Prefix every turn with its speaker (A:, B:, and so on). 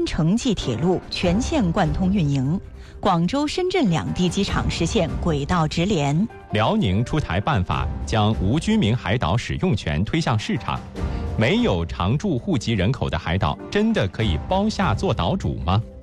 A: 城际铁路全线贯通运营，广州、深圳两地机场实现轨道直联。
B: 辽宁出台办法，将无居民海岛使用权推向市场。没有常住户籍人口的海岛，真的可以包下做岛主吗？